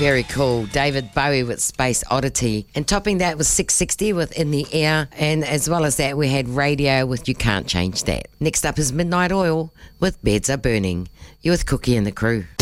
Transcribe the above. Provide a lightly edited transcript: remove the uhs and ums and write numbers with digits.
Very cool. David Bowie with Space Oddity. And topping that was 660 with In the Air. And as well as that, we had Radio with You Can't Change That. Next up is Midnight Oil with Beds Are Burning. You're with Cookie and the crew.